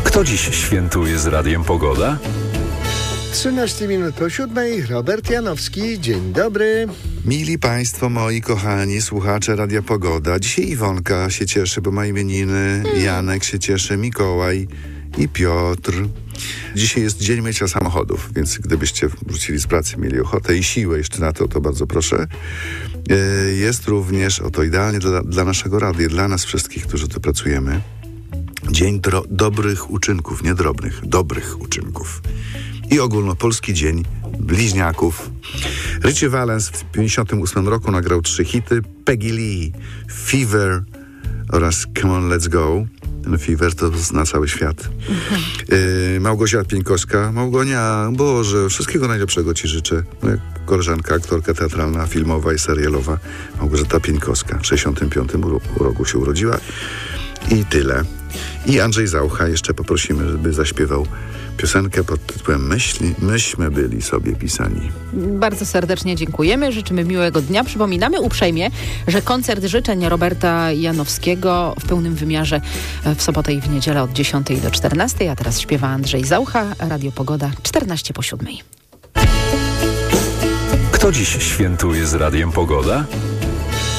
Kto dziś świętuje z Radiem Pogoda? 13 minut po 7. Robert Janowski, dzień dobry. Mili Państwo, moi kochani słuchacze Radia Pogoda. Dzisiaj Iwonka się cieszy, bo ma imieniny. Janek się cieszy, Mikołaj i Piotr. Dzisiaj jest Dzień Mycia Samochodów, więc gdybyście wrócili z pracy, mieli ochotę i siłę jeszcze na to, to bardzo proszę. Jest również, oto idealnie dla naszego radia, dla nas wszystkich, którzy tu pracujemy, Dzień dobrych uczynków, nie drobnych, dobrych uczynków. I ogólnopolski Dzień Bliźniaków. Richie Valens w 1958 roku nagrał 3 hity. Peggy Lee, Fever oraz Come On Let's Go. Ten Fever to zna cały świat. Małgosia Pieńkowska. Małgonia, Boże, wszystkiego najlepszego Ci życzę. Moja koleżanka, aktorka teatralna, filmowa i serialowa. Małgorzata Pieńkowska. W 1965 roku się urodziła. I tyle. I Andrzej Zaucha jeszcze poprosimy, żeby zaśpiewał piosenkę pod tytułem Myśmy byli sobie pisani. Bardzo serdecznie dziękujemy, życzymy miłego dnia. Przypominamy uprzejmie, że koncert życzeń Roberta Janowskiego w pełnym wymiarze w sobotę i w niedzielę od 10 do 14, a teraz śpiewa Andrzej Zaucha, Radio Pogoda 14 po 7. Kto dziś świętuje z Radiem Pogoda?